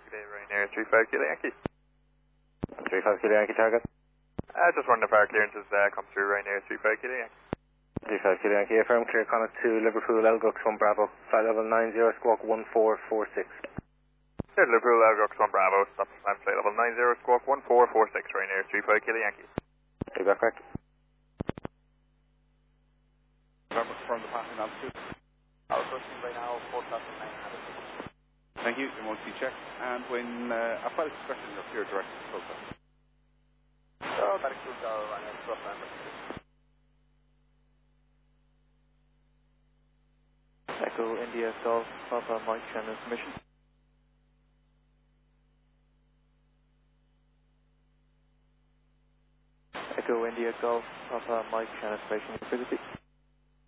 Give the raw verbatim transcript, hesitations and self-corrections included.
today, Ryanair three five Kilo Yankee. three five Kilo Yankee target. Uh, just running the fire clearances uh, come through, Ryanair three five Kilo Yankee. three five Kilo Yankee, affirm clear Connacht to Liverpool, Elgux one Bravo, flight level nine zero, squawk one four four six. Yeah, Liverpool, Elgux one Bravo, stop time flight level nine zero, squawk one four four six, Ryanair three five Kilo Yankee. Is that correct? Remember from the passing altitude. Alpha, right now, forecast of nine hundred. Thank you, you won't be checked. And when uh, a flight is expected, your clear direct process. So, that includes our Ryanair Trust number. Echo India Golf Papa Mike Shannon permission. Echo India Golf Papa Mike Shannon station frequency.